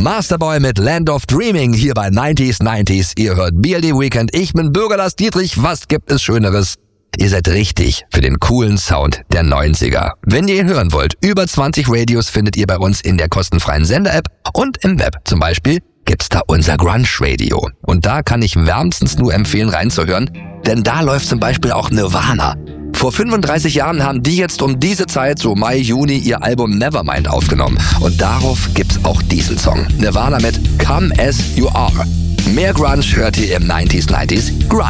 Masterboy mit Land of Dreaming hier bei 90s. Ihr hört BLD Weekend. Ich bin Bürger Lars Dietrich. Was gibt es Schöneres? Ihr seid richtig für den coolen Sound der 90er. Wenn ihr ihn hören wollt, über 20 Radios findet ihr bei uns in der kostenfreien Sender-App und im Web. Zum Beispiel gibt's da unser Grunge-Radio. Und da kann ich wärmstens nur empfehlen, reinzuhören, denn da läuft zum Beispiel auch Nirvana. Vor 35 Jahren haben die jetzt um diese Zeit, so Mai, Juni, ihr Album Nevermind aufgenommen. Und darauf gibt's auch diesen Song. Nirvana mit Come As You Are. Mehr Grunge hört ihr im 90s Grunge.